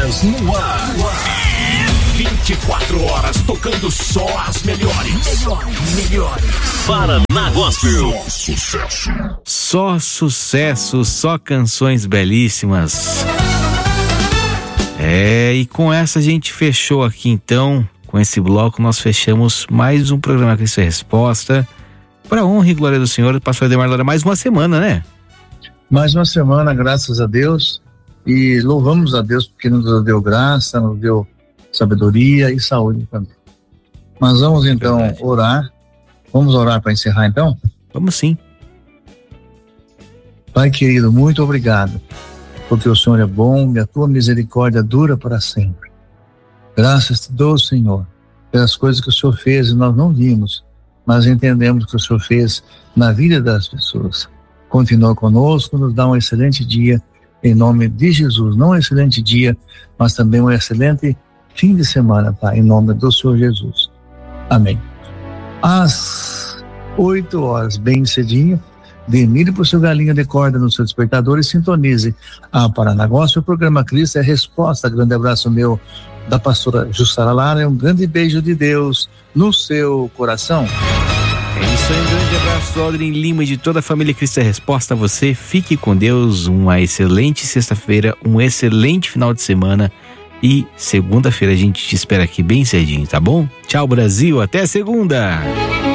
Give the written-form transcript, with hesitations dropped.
Horas no ar. 24 horas tocando só as melhores. Paraná Gospel. Só sucesso, só canções belíssimas. E com essa a gente fechou aqui então, com esse bloco nós fechamos mais um programa Cristo é Resposta. Para honra e glória do Senhor, pastor Ademar Lara, mais uma semana, né? Mais uma semana, graças a Deus, e louvamos a Deus porque nos deu graça, nos deu sabedoria e saúde também. Mas vamos então orar. Vamos orar para encerrar então? Vamos sim. Pai querido, muito obrigado, porque o Senhor é bom e a tua misericórdia dura para sempre. Graças te dou, Senhor, pelas coisas que o Senhor fez e nós não vimos, mas entendemos que o Senhor fez na vida das pessoas. Continua conosco, nos dá um excelente dia, em nome de Jesus. Não um excelente dia, mas também um excelente fim de semana, Pai, em nome do Senhor Jesus. Amém. Às 8 horas, bem cedinho, demire para o seu galinho de corda no seu despertador e sintonize a Paraná Gospel. O programa Cristo é Resposta. Grande abraço meu, da pastora Jussara Lara, um grande beijo de Deus no seu coração. É isso aí, um grande abraço, Aldrin Lima, e de toda a família Cristo é Resposta a você. Fique com Deus, uma excelente sexta-feira, um excelente final de semana e segunda-feira a gente te espera aqui bem cedinho, tá bom? Tchau, Brasil, até segunda!